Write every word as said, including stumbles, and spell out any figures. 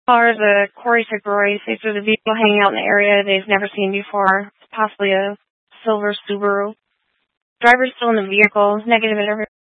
Car is a Corey Royce. They said a vehicle hanging out in the area they've never seen before, possibly a silver Subaru. Driver's still in the vehicle. Negative at every